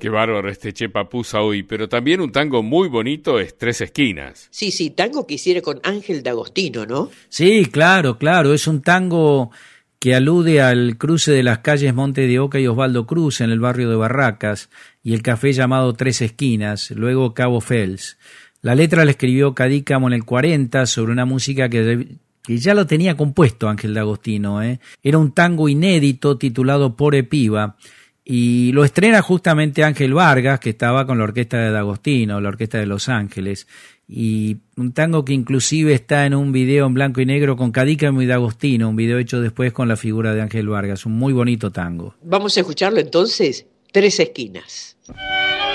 Qué bárbaro este Che Papusa hoy, pero también un tango muy bonito es Tres Esquinas. Sí, tango que hiciera con Ángel D'Agostino, ¿no? Sí, claro, es un tango que alude al cruce de las calles Monte de Oca y Osvaldo Cruz en el barrio de Barracas y el café llamado Tres Esquinas, luego Cabo Fels. La letra la escribió Cadícamo en el 40 sobre una música que ya lo tenía compuesto Ángel D'Agostino. Era un tango inédito titulado Pore Piba y lo estrena justamente Ángel Vargas, que estaba con la orquesta de D'Agostino, la orquesta de Los Ángeles, y un tango que inclusive está en un video en blanco y negro con Cadícamo y D'Agostino, un video hecho después con la figura de Ángel Vargas, un muy bonito tango. Vamos a escucharlo entonces, Tres Esquinas.